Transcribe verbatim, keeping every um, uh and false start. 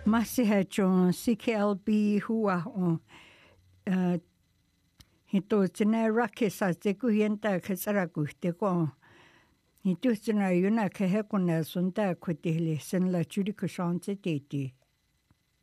Masiha chon C K L B hua on hito tina rake sa te kuhienta kasara kuhte ko hito tina yuna kahekuna sunta kwetihili sen la churi kushante teti